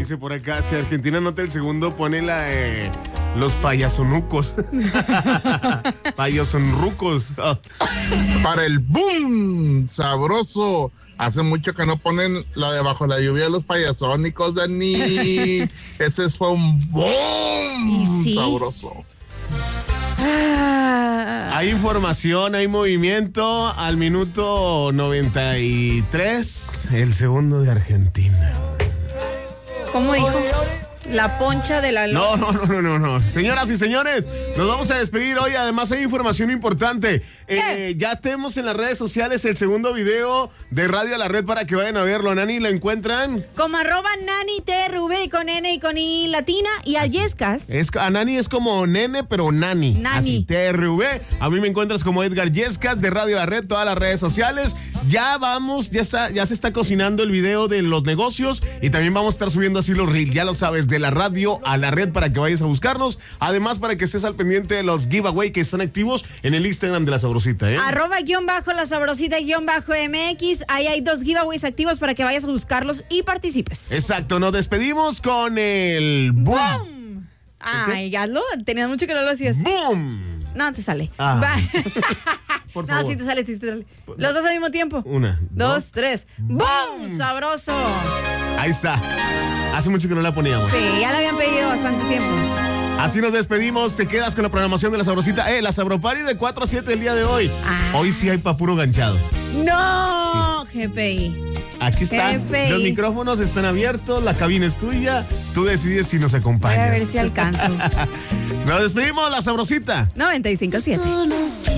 Dice por acá, si Argentina anota el segundo, pone la de los payasonucos. Payasonrucos. Para el boom sabroso. Hace mucho que no ponen la de Bajo la lluvia de los payasónicos, Dani. Ese fue un boom sabroso. Hay información, hay movimiento. Al minuto 93, el segundo de Argentina. ¿Cómo dijo? La poncha de la... No. Señoras y señores, nos vamos a despedir hoy. Además hay información importante. Ya tenemos en las redes sociales el segundo video de Radio a la Red para que vayan a verlo. Nani, ¿la encuentran? Como @NaniTRV con N y con I latina. Y a Yescas. A Nani es como nene, pero Nani. Así, TRV. A mí me encuentras como Edgar Yescas de Radio a la Red, todas las redes sociales. Ya se está cocinando el video de los negocios y también vamos a estar subiendo así los reels, ya lo sabes, de la radio a la red para que vayas a buscarnos. Además, para que estés al pendiente de los giveaway que están activos en el Instagram de La Sabrosita, @_La Sabrosita -MX. Ahí hay 2 giveaways activos para que vayas a buscarlos y participes. Exacto, nos despedimos con el boom. Ay, hazlo, tenías mucho que no lo hacías. ¡Boom! No, te sale. Por favor. No, sí te sale. Los dos al mismo tiempo. 1, 2, 3. ¡Boom! ¡Sabroso! Ahí está. Hace mucho que no la poníamos. Sí, ya la habían pedido bastante tiempo. Así nos despedimos. Te quedas con la programación de La Sabrosita. La Sabropari de 4 a 7 el día de hoy. Hoy sí hay pa' puro ganchado. ¡No! Sí. GPI. Aquí están. GPI. Los micrófonos están abiertos. La cabina es tuya. Tú decides si nos acompañas. Voy a ver si alcanzo. Nos despedimos, La Sabrosita 95.7.